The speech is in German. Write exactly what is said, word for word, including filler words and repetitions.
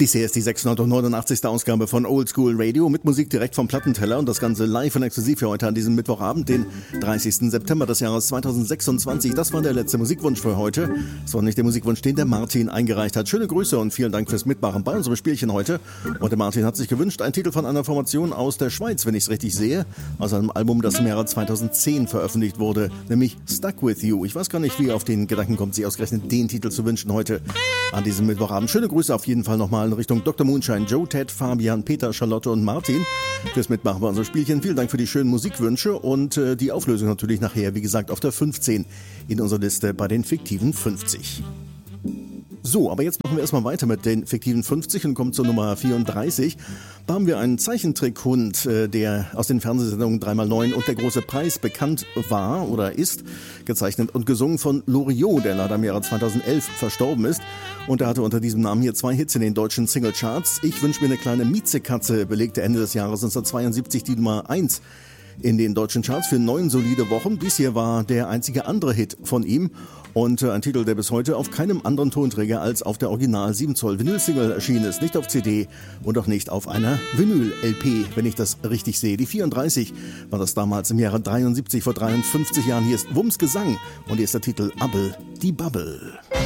Bisher ist die sechshundertneunundachtzigste Ausgabe von Oldschool Radio mit Musik direkt vom Plattenteller und das Ganze live und exklusiv für heute an diesem Mittwochabend, den dreißigsten September des Jahres zweitausendsechsundzwanzig. Das war der letzte Musikwunsch für heute. Das war nicht der Musikwunsch, den der Martin eingereicht hat. Schöne Grüße und vielen Dank fürs Mitmachen bei unserem Spielchen heute. Und der Martin hat sich gewünscht, einen Titel von einer Formation aus der Schweiz, wenn ich es richtig sehe, aus einem Album, das im Jahre zweitausendzehn veröffentlicht wurde, nämlich Stuck With You. Ich weiß gar nicht, wie ihr auf den Gedanken kommt, sich ausgerechnet den Titel zu wünschen heute an diesem Mittwochabend. Schöne Grüße auf jeden Fall nochmal in Richtung Doktor Moonshine, Joe, Ted, Fabian, Peter, Charlotte und Martin fürs Mitmachen bei unserem Spielchen. Vielen Dank für die schönen Musikwünsche und äh, die Auflösung natürlich nachher, wie gesagt, auf der fünfzehn in unserer Liste bei den fiktiven fünfzig. So, aber jetzt machen wir erstmal weiter mit den fiktiven fünfzig und kommen zur Nummer vierunddreißig. Da haben wir einen Zeichentrickhund, äh, der aus den Fernsehsendungen drei mal neun und Der große Preis bekannt war oder ist, gezeichnet und gesungen von Loriot, der leider im Jahre zweitausendelf verstorben ist. Und er hatte unter diesem Namen hier zwei Hits in den deutschen Singlecharts. Ich wünsche mir eine kleine Miezekatze, belegte Ende des Jahres neunzehnhundertzweiundsiebzig die Nummer eins in den deutschen Charts für neun solide Wochen. Dies hier war der einzige andere Hit von ihm und äh, ein Titel, der bis heute auf keinem anderen Tonträger als auf der Original sieben Zoll Vinyl-Single erschienen ist. Nicht auf C D und auch nicht auf einer Vinyl-L P, wenn ich das richtig sehe. Die vierunddreißig war das damals im Jahre dreiundsiebzig, vor dreiundfünfzig Jahren. Hier ist Wumms Gesang und hier ist der Titel Abel, die Bubble.